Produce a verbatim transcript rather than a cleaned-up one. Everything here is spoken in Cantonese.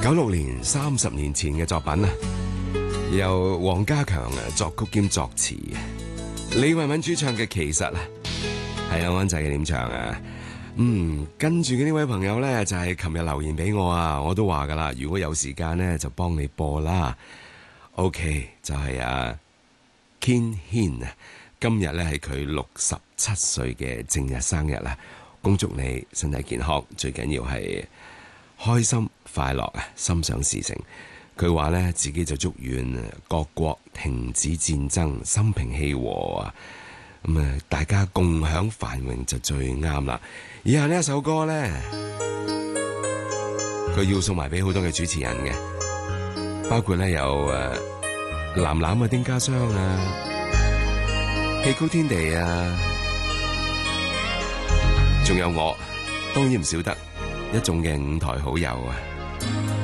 九六年三十年前嘅作品啊，由黃家強啊作曲兼作詞，李慧敏主唱嘅《其實》啊，係啊安仔嘅點唱啊。嗯，跟住嘅呢位朋友咧就係琴日留言俾我啊，我都話噶啦，如果有時間咧就幫你播啦。OK， 就係啊堅軒啊，今日咧係佢六十七歲嘅正日生日啦，恭祝你身體健康，最緊要係開心快樂啊，心想事成。佢話咧自己就祝願各國停止戰爭，心平氣和啊。咁啊，大家共享繁榮就最啱啦。以下呢一首歌咧，佢要送埋俾好多嘅主持人嘅，包括咧有誒藍藍啊、丁家湘啊、氣高天地啊，仲有我，當然唔少得一眾嘅五台好友啊。